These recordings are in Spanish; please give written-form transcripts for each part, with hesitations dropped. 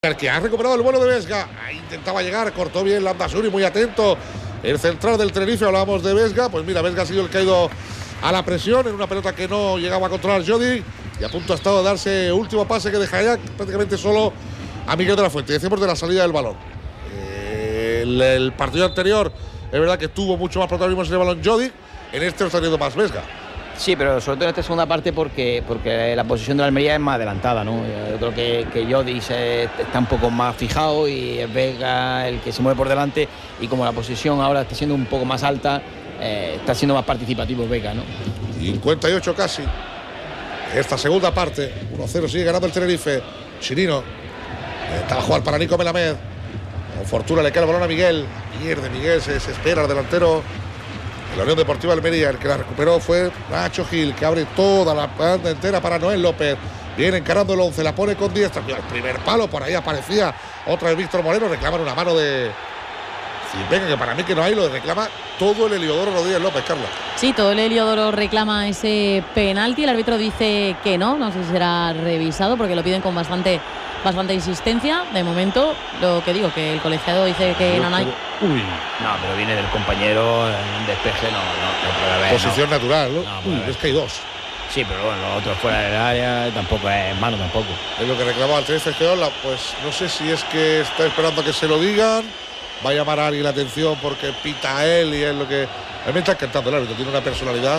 El que ha recuperado el vuelo de Vesga, ahí intentaba llegar, cortó bien Landázuri, muy atento. El central del Tenerife, hablábamos de Vesga, pues mira, Vesga ha sido el que ha ido a la presión en una pelota que no llegaba a controlar Jody y a punto ha estado de darse último pase que dejaría prácticamente solo a Miguel de la Fuente. Decimos de la salida del balón. El partido anterior es verdad que tuvo mucho más protagonismo en el balón Jody, en este lo está teniendo más Vesga. Sí, pero sobre todo en esta segunda parte porque la posición de la Almería es más adelantada, ¿no? Yo creo que Jody está un poco más fijado y es Vesga el que se mueve por delante, y como la posición ahora está siendo un poco más alta, está siendo más participativo Vesga, ¿no? 58 casi. Esta segunda parte, 1-0 sigue ganando el Tenerife. Chirino intentaba jugar para Nico Melamed. Con fortuna le queda el balón a Miguel. Pierde Miguel, se desespera el delantero. La Unión Deportiva Almería, el que la recuperó fue Nacho Gil, que abre toda la banda entera para Noel López. Viene encarando el 11, la pone con diestra. El primer palo, por ahí aparecía otra vez Víctor Moreno. Reclaman una mano de Venga, que para mí que no hay, lo reclama todo el Heliodoro Rodríguez López, Carla. Sí, todo el Heliodoro reclama ese penalti. El árbitro dice que no sé si será revisado porque lo piden con bastante insistencia. De momento, lo que digo, que el colegiado dice que no hay. No, pero viene del compañero en un despeje, no puede haber. Posición natural, ¿no? Es que hay dos. Sí, pero bueno, los otros fuera del área tampoco es mano tampoco. Es lo que reclamaba el Tenerife Geola, pues no sé si es que está esperando a que se lo digan. Va a llamar a alguien la atención porque pita a él y es lo que. A mí me está encantando el árbitro, tiene una personalidad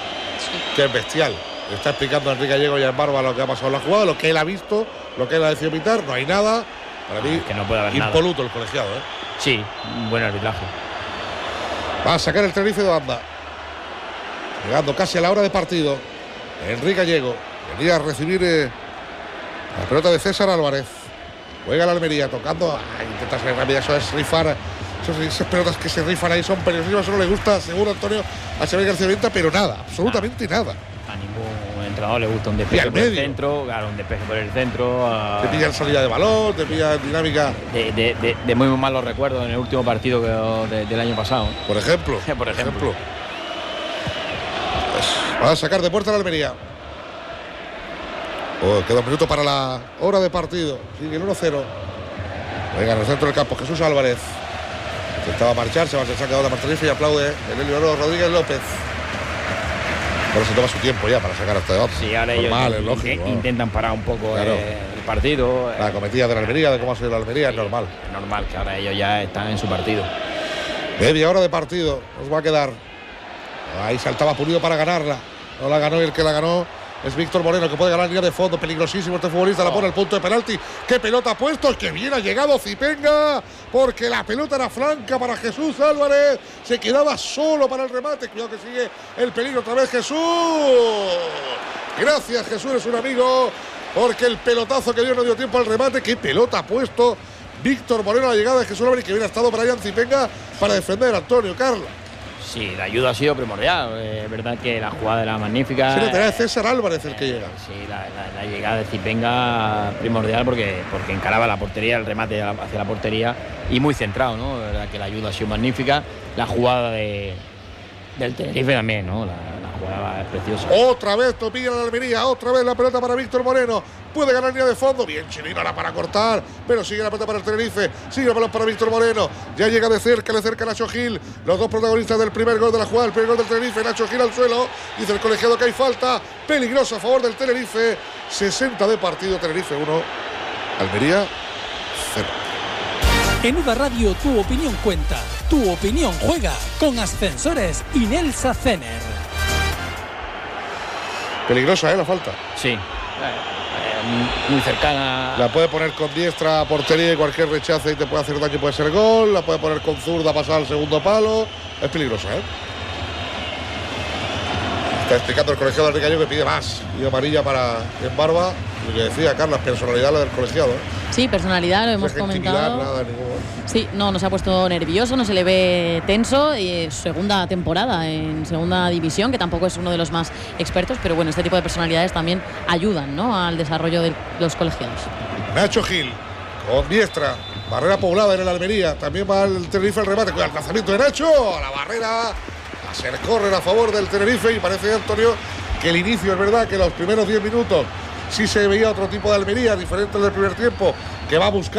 que es bestial. Le está explicando a Enrique Gallego y a Embarba lo que ha pasado en la jugada, lo que él ha visto, lo que él ha decidido pitar, no hay nada. Para mí, que no puede haber impoluto nada. El colegiado, ¿eh? Sí, un buen arbitraje. Va a sacar el Tenerife de banda. Llegando casi a la hora de partido. Enrique Gallego venía a recibir la pelota de César Álvarez. Juega la Almería tocando. Intenta ser rápida, eso es rifar. Esas pelotas que se rifan ahí son peligrosas. Eso no le gusta, seguro Antonio, a Xavier García Venta, pero nada, absolutamente nada. A ningún entrenador le gusta un despeje por el centro, claro, un despeje por el centro. Te pillan salida de balón, te pillan dinámica. De muy malos recuerdos en el último partido del año pasado. Por ejemplo. Por ejemplo. Pues va a sacar de puerta la Almería. Queda un minuto para la hora de partido. Sigue el 1-0. Venga, en el centro del campo, Jesús Álvarez. Intentaba marcharse, va a ser sacado de Martínez y aplaude el Heliodoro Rodríguez López. Ahora se toma su tiempo ya para sacar hasta abajo. Sí, ahora normal, ellos intentan parar un poco el partido. La cometida de la Almería, de cómo ha sido la Almería, sí, es normal. Es normal que ahora ellos ya están en su partido. Media hora de partido nos va a quedar. Ahí saltaba Pulido para ganarla. No la ganó y el que la ganó es Víctor Moreno, que puede ganar línea de fondo. Peligrosísimo este futbolista, la pone al punto de penalti. ¡Qué pelota ha puesto! ¡Qué bien ha llegado Zipenga! Porque la pelota era franca para Jesús Álvarez. Se quedaba solo para el remate. Cuidado que sigue el peligro otra vez Jesús. Gracias, Jesús, es un amigo. Porque el pelotazo que dio no dio tiempo al remate. ¡Qué pelota ha puesto Víctor Moreno a la llegada de Jesús Álvarez! Que hubiera estado Brian Zipenga para defender a Antonio, Carla. Sí, la ayuda ha sido primordial. Es verdad que la jugada era magnífica. Sí, lateral de César Álvarez el que llega. Sí, la llegada de Zipenga primordial porque encaraba la portería, el remate hacia la portería y muy centrado, ¿no? La verdad que la ayuda ha sido magnífica. La jugada del Tenerife también, ¿no? La jugada es preciosa. Otra vez topilla la Almería, otra vez la pelota para Víctor Moreno. Puede ganar línea de fondo. Bien, Chirino ahora para cortar, pero sigue la pelota para el Tenerife. Sigue el balón para Víctor Moreno. Ya llega de cerca, le cerca Nacho Gil. Los dos protagonistas del primer gol de la jugada, el primer gol del Tenerife. Nacho Gil al suelo. Dice el colegiado que hay falta peligrosa a favor del Tenerife. 60 de partido, Tenerife 1, Almería 0. En UDA Radio tu opinión cuenta. Tu opinión juega con Ascensores Inelsa Cener. Peligrosa, la falta. Sí. Muy cercana. La puede poner con diestra a portería y cualquier rechace y te puede hacer daño, puede ser gol. La puede poner con zurda, pasar al segundo palo. Es peligrosa, Está explicando el colegiado Enrique Gallego que pide más y amarilla para Embarba. Lo que decía Carla, personalidad la del colegiado. Sí, personalidad, lo hemos comentado. Nada, ningún... Sí, no se ha puesto nervioso, no se le ve tenso. Segunda temporada en segunda división, que tampoco es uno de los más expertos, pero bueno, este tipo de personalidades también ayudan, ¿no?, al desarrollo de los colegiados. Nacho Gil, con diestra, barrera poblada en el Almería, también va el Tenerife al remate, con el lanzamiento de Nacho, a la barrera, a ser córner a favor del Tenerife y parece, Antonio, que el inicio es verdad que los primeros 10 minutos sí se veía otro tipo de Almería, diferente al del primer tiempo, que va a buscar